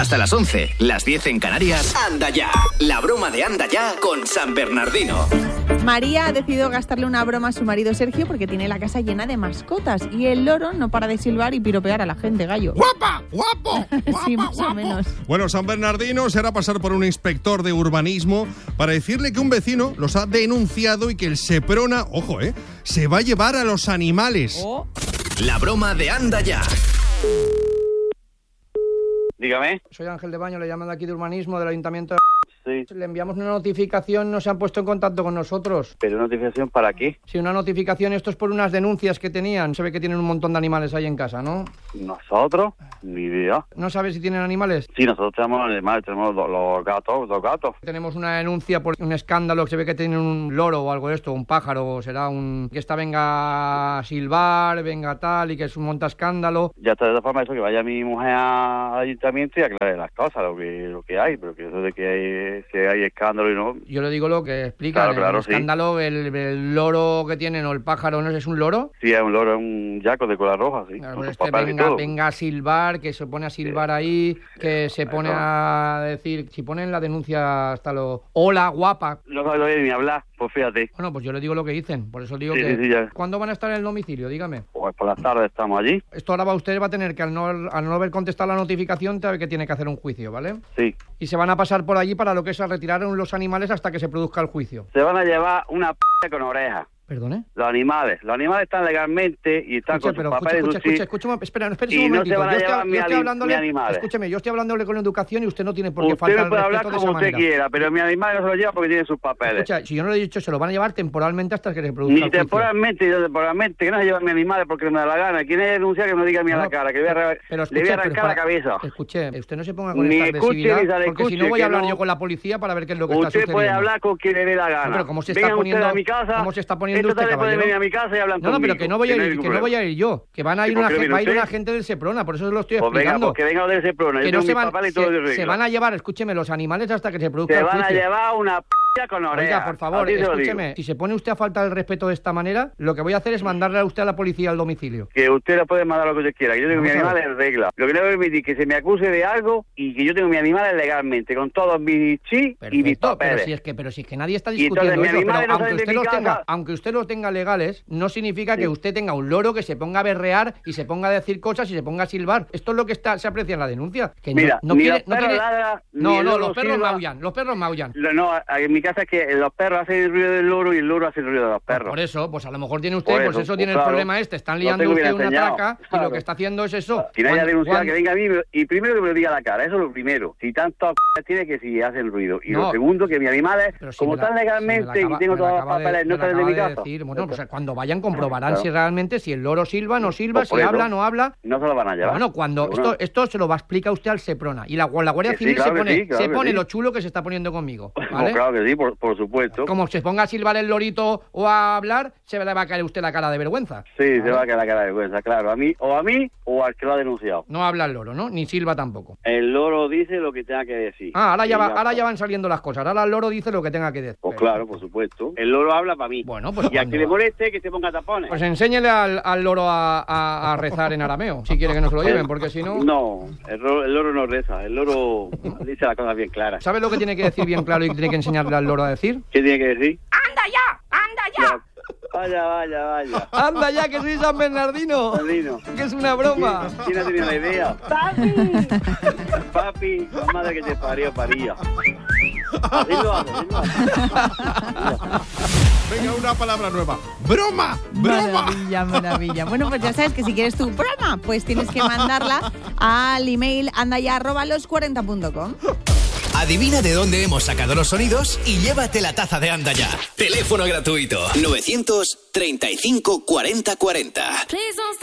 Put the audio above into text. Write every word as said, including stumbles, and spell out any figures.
Hasta las once, las diez en Canarias. Anda ya, la broma de Anda ya con San Bernardino. María ha decidido gastarle una broma a su marido Sergio porque tiene la casa llena de mascotas y el loro no para de silbar y piropear a la gente, Gallo. ¡Guapa! ¡Guapo! ¡Guapa, Sí, más guapo! o menos. Bueno, San Bernardino se hará pasar por un inspector de urbanismo para decirle que un vecino los ha denunciado y que el Seprona, ojo, eh, se va a llevar a los animales. Oh. La broma de Anda ya. Dígame. Soy Ángel de Baño, le llaman de aquí de urbanismo del ayuntamiento de... Sí. Le enviamos una notificación, no se han puesto en contacto con nosotros. ¿Pero notificación para qué? Sí, una notificación, esto es por unas denuncias que tenían. Se ve que tienen un montón de animales ahí en casa, ¿no? ¿Nosotros? Ni idea. ¿No sabes si tienen animales? Sí, nosotros tenemos animales, tenemos los, los gatos, los gatos. Tenemos una denuncia por un escándalo que se ve que tienen un loro o algo de esto, un pájaro, o será un... que esta venga a silbar, venga tal, y que es un monta escándalo. Ya está, de todas formas, eso, que vaya mi mujer al ayuntamiento y aclare las cosas, lo que, lo que hay, pero que eso de que hay, que hay escándalo y no... Yo le digo lo que explica, Claro, el, claro, el sí. escándalo, el, el loro que tienen o el pájaro, ¿no es un loro? Sí, es un loro, es un yaco de cola roja, sí. Claro, con pues sus este papeles y venga, todo. venga a silbar, que se pone a silbar ahí, que se pone Eso. a decir, si ponen la denuncia hasta lo... Hola, guapa. No sabe todavía ni hablar, pues fíjate. Bueno, pues yo le digo lo que dicen, por eso digo Sí, que... sí, sí, ya. ¿Cuándo van a estar en el domicilio? Dígame. Pues por las tardes estamos allí. Esto ahora va usted va a tener que, al no, al no haber contestado la notificación, sabe que tiene que hacer un juicio, ¿vale? Sí. Y se van a pasar por allí para lo que es a retirar los animales hasta que se produzca el juicio. Se van a llevar una p*** con oreja. ¿Perdone? Los animales. Los animales están legalmente y están Escuche, con pero sus escuche, papeles. escuche, sí. escuche, escuche, espera, espera Y un no momentito. se van a yo estoy, llevar yo mi estoy ani- hablándole, mi animales. escúcheme, yo estoy hablándole con educación y usted no tiene por qué Usted faltar me el puede respeto hablar de como esa usted manera. quiera, pero mi animal no se lo lleva porque tiene sus papeles. Escucha, si yo no le he dicho, se lo van a llevar temporalmente hasta que se produzca Ni el juicio. temporalmente, yo temporalmente, que no se llevan mis animales porque me da la gana. ¿Quién es denunciar que me diga a mí a No, la cara? Que le voy a, arran- pero le voy a escuche, arrancar pero la para- cabeza. Escuche, usted no se ponga con Ni esta escuche, agresividad, ni se le porque si no escuche, voy a que hablar no. yo con la policía para ver qué es lo que está Usted sucediendo. puede hablar con quien le dé la gana. No, pero ¿cómo se está Vengan poniendo- ustedes a mi casa. cómo se está poniendo esta usted, tarde pueden caballero? venir a mi casa y hablan No, no, conmigo. pero que no voy a hay ir, ningún que no problema. voy a ir yo, que van a ir ¿Y por una, qué gente, viene va a ir usted? una gente del Seprona, por eso se lo estoy Pues venga, explicando. pues que venga de ese plano. Yo que tengo no se mis van, papeles y todo de se, se regla. van a llevar, escúcheme, los animales hasta que se produzca Se el van a juicio. llevar una p*** con oreja. Oiga, por favor, Así se lo digo. escúcheme, si se pone usted a faltar el respeto de esta manera, lo que voy a hacer es mandarle a usted a la policía al domicilio. Que usted le puede mandar lo que usted quiera, que yo tengo mi Vamos a animal ver. en regla. Lo que no voy a permitir que se me acuse de algo y que yo tengo mi animal legalmente, con todos mis chis y mis Perfecto, papeles. pero si es que, pero si es que nadie está Y entonces discutiendo mis eso, pero animales no aunque salen de usted mi los casa. tenga, aunque usted los tenga legales, no significa que Sí. usted tenga un loro que se ponga a berrear y se ponga a decir cosas y se ponga a silbar. Esto es lo que está, se aprecia en la denuncia. Que no- Mira, no, ni quiere, los no perros quiere- ladran, ni no, el no, loro los perros silba. maullan, los perros maullan. Lo- No, en mi casa es que los perros hacen el ruido del loro y el loro hace el ruido de los perros. Por eso, pues a lo mejor tiene usted, Por pues eso, eso pues tiene claro. el problema este, están Lo liando tengo bien usted una enseñado, traca y lo claro. que está haciendo es eso. Si no haya Cuando- denunciado, cuando- que venga a mí y primero que me lo diga a la cara, eso es lo primero. Si tanto p- tiene que si hacen ruido. Y No. lo segundo, que mis animales, Pero si como me la- están si me la legalmente acaba- y tengo me la todos los acaba de- papeles, no me la salen de mi acaba de casa. decir. Bueno, pues cuando vayan comprobarán Claro. si realmente si el loro silba, no silba, Pues si por eso. habla, no habla. No se lo van a llevar. Bueno, cuando Pero bueno. esto esto se lo va a explicar usted al Seprona y la, la Guardia Que sí, Civil claro se que pone, sí, claro se que pone sí. lo chulo que se está poniendo conmigo, Pues ¿vale? claro que sí, por, por supuesto. Como se ponga a silbar el lorito o a hablar, se le va a caer a usted la cara de vergüenza. Sí, ¿vale? se va a quedar la cara de vergüenza, claro. A mí, o a mí, o al que lo ha denunciado. No habla el loro, ¿no? Ni silba tampoco. El loro dice lo que tenga que decir. Ah, ahora ya, Y va, ahora está. ya van saliendo las cosas. Ahora el loro dice lo que tenga que decir. Pues claro, por supuesto. El loro habla para mí. Bueno, pues y a cuando que le va- moleste, que se ponga tapones. Pues enséñele al, al loro a, a- a rezar en arameo, si quiere que nos lo lleven, porque si no... No, el, ro- el loro no reza. El loro dice las cosas bien claras. ¿Sabe lo que tiene que decir bien claro y tiene que enseñarle al loro a decir? ¿Qué tiene que decir? ¡Anda ya! ¡Anda ya! Vaya, vaya, vaya. ¡Anda ya, que soy San Bernardino! Bernardino. ¡Que es una broma! ¿Quién ha tenido la idea? ¡Papi! Papi, la madre que te parió, paría. Así lo hago, así lo hago. Venga, una palabra nueva. ¡Broma! ¡Broma! Maravilla, maravilla. Bueno, pues ya sabes que si quieres tu broma, pues tienes que mandarla al email andaya arroba los cuarenta punto com. Adivina de dónde hemos sacado los sonidos y llévate la taza de Anda ya. Teléfono gratuito novecientos treinta y cinco cuarenta cuarenta.